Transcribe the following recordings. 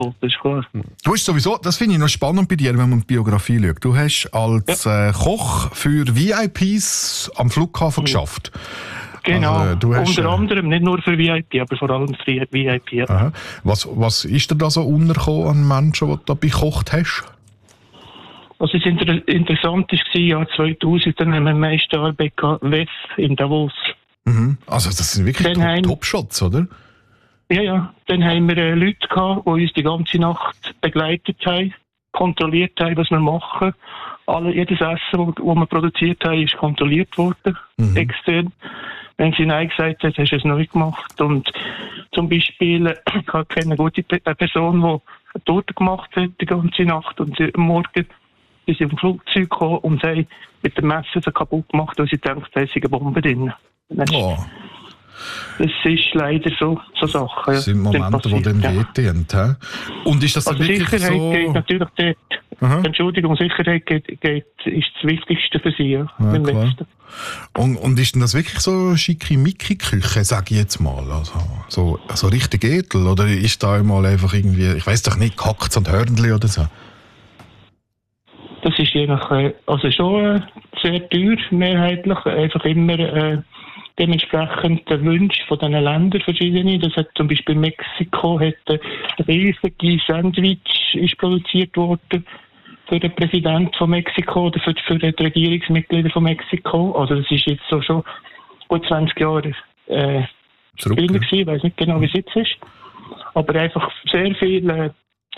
das ist klar. Du hast sowieso, das finde ich noch spannend bei dir, wenn man die Biografie schaut. Du hast als Koch für VIPs am Flughafen geschafft. Genau, also, du hast, unter anderem, nicht nur für VIP, aber vor allem für VIP. Ja. Aha. Was ist dir da so untergekommen an Menschen, die du da bekocht hast? Was interessant war, im Jahr 2000, dann haben wir meiste Arbeit gehabt, WEF in Davos. Mhm. Also das sind wirklich Top-Shots, oder? Ja. Dann haben wir Leute gehabt, die uns die ganze Nacht begleitet haben, kontrolliert haben, was wir machen. Jedes Essen, das wir produziert haben, ist kontrolliert worden, extern. Wenn sie Nein gesagt hat, hast du es neu gemacht. Und zum Beispiel, ich kenne eine gute Person, die eine Torte gemacht hat die ganze Nacht und am Morgen ist sie im Flugzeug gekommen und sie mit dem Messer so kaputt gemacht, weil sie denkt, da ist eine Bombe drin. Oh. Das ist leider so Sachen. Ja. Das sind Momente, die dann wehtun. Ja. Und ist das also wirklich Sicherheit so... geht natürlich dort. Entschuldigung, Sicherheit ist das Wichtigste für sie. Ja, klar. Und ist denn das wirklich so schickimicki-Küche, sage ich jetzt mal? Also, so richtig edel? Oder ist da einmal einfach irgendwie, ich weiss doch nicht, Gehackt und Hörnli oder so? Das ist je nach, also schon sehr teuer, mehrheitlich. Einfach immer dementsprechend der Wunsch von diesen Ländern verschiedene. Das hat zum Beispiel Mexiko, hat ein riesiges Sandwich ist produziert worden für den Präsidenten von Mexiko oder für die Regierungsmitglieder von Mexiko. Also das ist jetzt so schon gut 20 Jahre zurück gewesen. Ich weiß nicht genau, wie es jetzt ist. Aber einfach sehr viel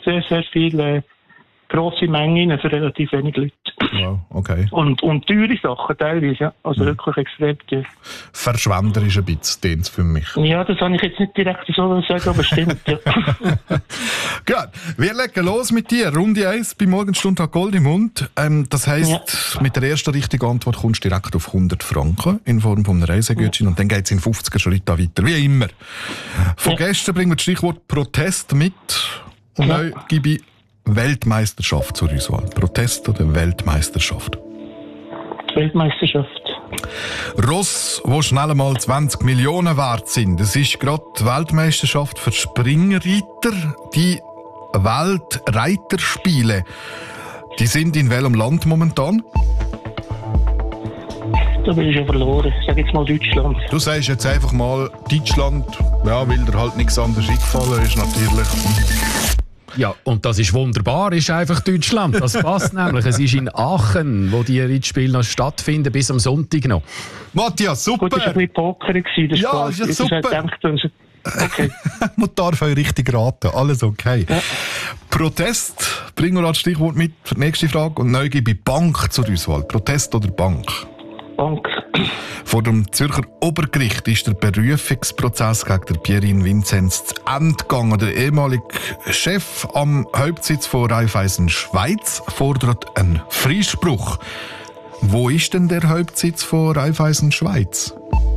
grosse Mengen für relativ wenig Leute. Wow, okay. Und teure Sachen teilweise, ja. Also wirklich extrem teuer. Verschwenderisch ein bisschen, den für mich. Ja, das habe ich jetzt nicht direkt so sagen, aber stimmt, ja. Gut, wir legen los mit dir. Runde 1 bei Morgenstunde hat Gold im Mund. Das heisst, mit der ersten richtigen Antwort kommst du direkt auf 100 Franken in Form von einem Reisegutschein und dann geht es in 50er Schritten weiter, wie immer. Von gestern bringen wir das Stichwort Protest mit und neu gebe ich Weltmeisterschaft zur Auswahl. Protest oder Weltmeisterschaft? Weltmeisterschaft. Ross, die schnell mal 20 Millionen wert sind. Das ist gerade die Weltmeisterschaft für Springreiter. Die Weltreiterspiele. Die sind in welchem Land momentan? Da bin ich schon verloren. Ich sage jetzt mal Deutschland. Du sagst jetzt einfach mal Deutschland, ja, weil dir halt nichts anderes eingefallen ist, natürlich. Ja, und das ist wunderbar, ist einfach Deutschland. Das passt nämlich. Es ist in Aachen, wo die Reitspiele noch stattfinden, bis am Sonntag noch. Matthias, super! Gut, das war ein bisschen Poker. Das ja, ist ja super! Okay. Man darf euch richtig raten, alles okay. Ja. Protest, bringen wir als Stichwort mit für die nächste Frage. Und neu gebe ich Bank zur Auswahl. Protest oder Bank? Bank. Vor dem Zürcher Obergericht ist der Berufungsprozess gegen den Pierin Vinzenz zu Ende gegangen. Der ehemalige Chef am Hauptsitz von Raiffeisen Schweiz fordert einen Freispruch. Wo ist denn der Hauptsitz von Raiffeisen Schweiz?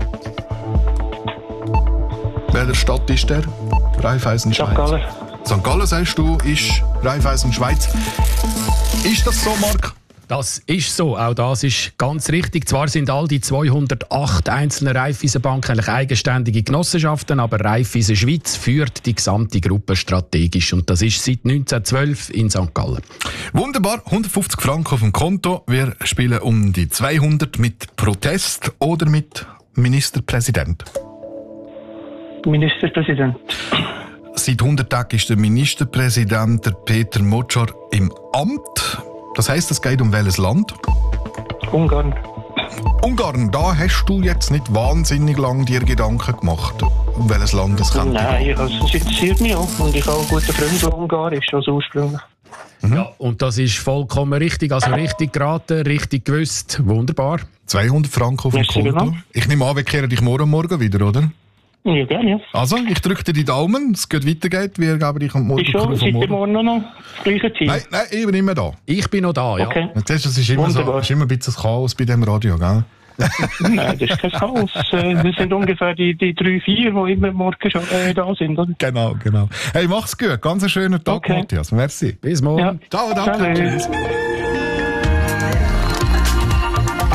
Welcher Stadt ist der? Raiffeisen Schweiz. St. Gallen. St. Gallen, sagst du, ist Raiffeisen Schweiz. Ist das so, Marc? Das ist so, auch das ist ganz richtig. Zwar sind all die 208 einzelnen Raiffeisenbanken eigentlich eigenständige Genossenschaften, aber Raiffeisen Schweiz führt die gesamte Gruppe strategisch und das ist seit 1912 in St. Gallen. Wunderbar, 150 Franken auf dem Konto. Wir spielen um die 200 mit Protest oder mit Ministerpräsident. Ministerpräsident. Seit 100 Tagen ist der Ministerpräsident, der Peter Motschar, im Amt. Das heisst, es geht um welches Land? Ungarn. Ungarn, da hast du jetzt nicht wahnsinnig lang dir Gedanken gemacht, um welches Land es könnte. Nein, also es interessiert mich auch. Und ich habe einen guten Freund, der Ungar ist, also ursprünglich. Ja, und das ist vollkommen richtig. Also richtig geraten, richtig gewusst. Wunderbar. 200 Franken auf dem Konto. Genau. Ich nehme an, wir kehren dich morgen wieder, oder? Ja, gerne, ja. Also, ich drücke dir die Daumen, es geht weitergeht. Wir geben dich am Morgen. Ist schon, seid ihr morgen noch das gleiche Team? Nein, ich bin immer da. Ich bin noch da, ja. Okay. Das ist immer ein bisschen Chaos bei diesem Radio, gell? Nein, das ist kein Chaos. Das sind ungefähr die 3, 4, die immer morgen schon da sind, oder? Genau. Hey, mach's gut. Ganz einen schönen Tag, okay. Matthias. Merci. Bis morgen. Ja. Ciao, danke. Tschüss.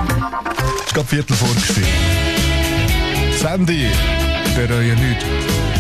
Es ist gerade 15:15. Sandy, bereue nichts.